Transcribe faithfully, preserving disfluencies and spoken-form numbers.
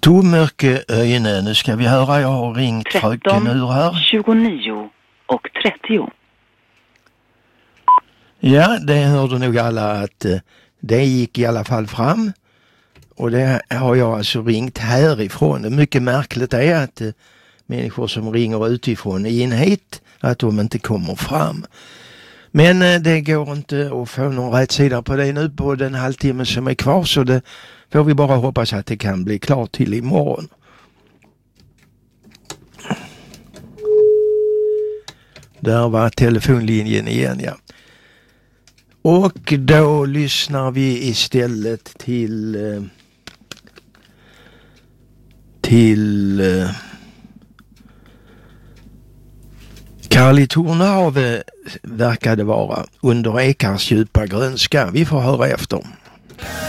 Stormörke Öjne, nu ska vi höra, jag har ringt fröken ur här. tjugonio och trettio. Ja, det hörde nog alla att eh, det gick i alla fall fram. Och det har jag alltså ringt härifrån. Det mycket märkligt är att eh, människor som ringer utifrån in hit, att de inte kommer fram. Men eh, det går inte att få någon rätt sida på det nu på den halvtimme som är kvar, så det får vi bara hoppas att det kan bli klart till imorgon. Där var telefonlinjen igen, ja. Och då lyssnar vi istället till till Karl Tornhave verkade vara under ekars djupa grönska. Vi får höra efter.